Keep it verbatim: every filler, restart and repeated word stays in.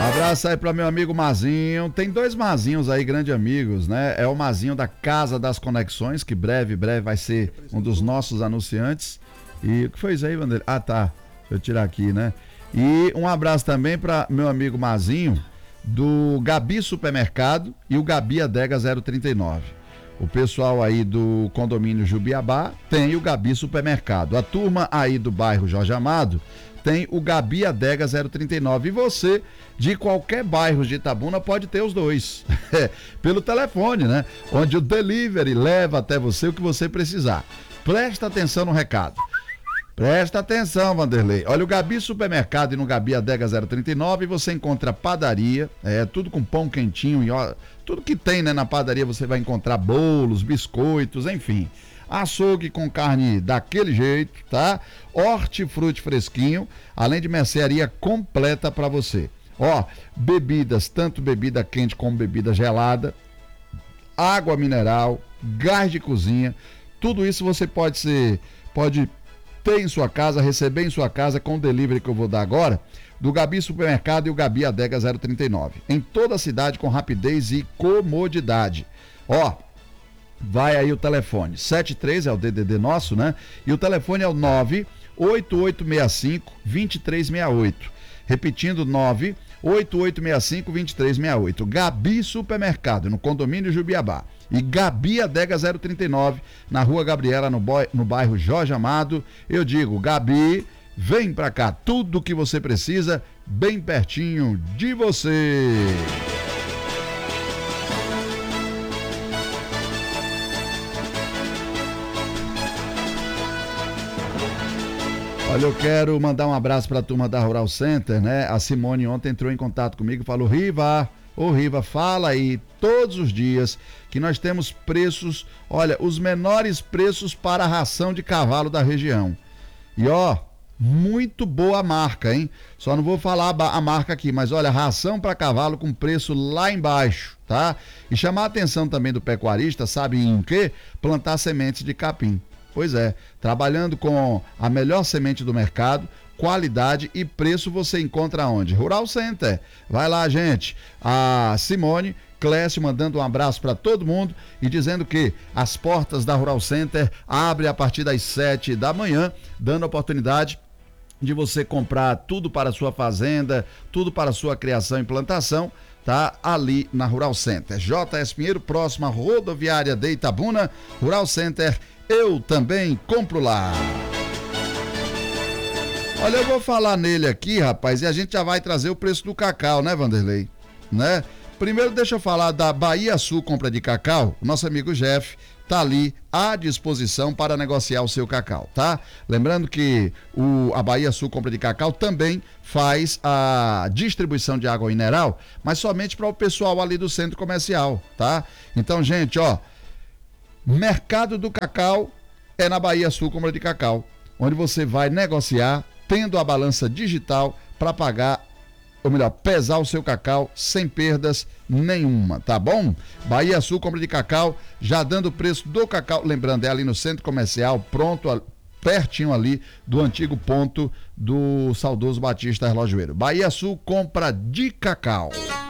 Abraço aí para meu amigo Mazinho. Tem dois Mazinhos aí, grandes amigos, né? É o Mazinho da Casa das Conexões, que breve, breve vai ser um dos nossos anunciantes. E o que foi isso aí, Vanderlei? Ah, tá. Deixa eu tirar aqui, né? E um abraço também para meu amigo Mazinho, do Gabi Supermercado e o Gabi Adega zero trinta e nove. O pessoal aí do condomínio Jubiabá tem o Gabi Supermercado. A turma aí do bairro Jorge Amado tem o Gabi Adega zero trinta e nove. E você, de qualquer bairro de Itabuna, pode ter os dois. Pelo telefone, né? Onde o delivery leva até você o que você precisar. Presta atenção no recado. Presta atenção, Vanderlei. Olha, o Gabi Supermercado e no Gabi Adega zero trinta e nove você encontra padaria, é tudo com pão quentinho e ó, tudo que tem, né, na padaria você vai encontrar bolos, biscoitos, enfim. Açougue com carne daquele jeito, tá? Hortifruti fresquinho, além de mercearia completa para você. Ó, bebidas, tanto bebida quente como bebida gelada, água mineral, gás de cozinha, tudo isso você pode ser, pode ter em sua casa, receber em sua casa com o delivery que eu vou dar agora, do Gabi Supermercado e o Gabi Adega zero trinta e nove. Em toda a cidade com rapidez e comodidade. Ó, vai aí o telefone, setenta e três é o D D D nosso, né? E o telefone é o nove oito oito seis cinco, dois três seis oito. Repetindo, nove oito oito seis cinco, dois três seis oito. Gabi Supermercado, no condomínio Jubiabá. E Gabi Adega zero trinta e nove, na Rua Gabriela, no, boi, no bairro Jorge Amado. Eu digo, Gabi, vem pra cá, tudo que você precisa, bem pertinho de você. Olha, eu quero mandar um abraço para a turma da Rural Center, né? A Simone ontem entrou em contato comigo e falou: Riva, ô Riva, fala aí todos os dias que nós temos preços, olha, os menores preços para a ração de cavalo da região. E ó, muito boa a marca, hein? Só não vou falar a marca aqui, mas olha, ração para cavalo com preço lá embaixo, tá? E chamar a atenção também do pecuarista, sabe em quê? Plantar sementes de capim. Pois é, trabalhando com a melhor semente do mercado, qualidade e preço você encontra onde? Rural Center. Vai lá, gente. A Simone Clécio mandando um abraço para todo mundo e dizendo que as portas da Rural Center abrem a partir das sete da manhã, dando oportunidade de você comprar tudo para a sua fazenda, tudo para a sua criação e plantação, tá? Ali na Rural Center. J S Pinheiro, próxima rodoviária de Itabuna, Rural Center. Eu também compro lá. Olha, eu vou falar nele aqui, rapaz, e a gente já vai trazer o preço do cacau, né, Vanderlei? Né? Primeiro deixa eu falar da Bahia Sul Compra de Cacau. O nosso amigo Jeff tá ali à disposição para negociar o seu cacau, tá? Lembrando que o, a Bahia Sul Compra de Cacau também faz a distribuição de água mineral, mas somente para o pessoal ali do centro comercial, tá? Então, gente, ó, Mercado do Cacau é na Bahia Sul Compra de Cacau, onde você vai negociar tendo a balança digital para pagar, ou melhor, pesar o seu cacau sem perdas nenhuma, tá bom? Bahia Sul Compra de Cacau, já dando o preço do cacau, lembrando, é ali no centro comercial, pronto, pertinho ali do antigo ponto do saudoso Batista Relojoeiro. Bahia Sul Compra de Cacau.